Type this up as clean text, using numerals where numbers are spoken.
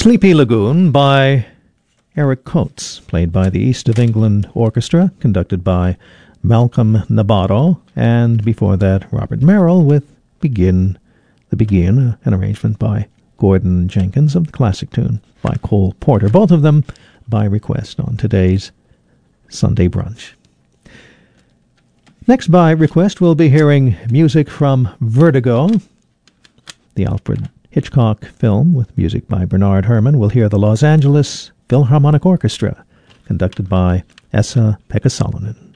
Sleepy Lagoon by Eric Coates, played by the East of England Orchestra, conducted by Malcolm Nabarro, and before that, Robert Merrill with Begin, an arrangement by Gordon Jenkins of the classic tune by Cole Porter, both of them by request on today's Sunday Brunch. Next by request, we'll be hearing music from Vertigo, the Alfred Hitchcock film with music by Bernard Herrmann. We'll hear the Los Angeles Philharmonic Orchestra, conducted by Esa Pekka Salonen.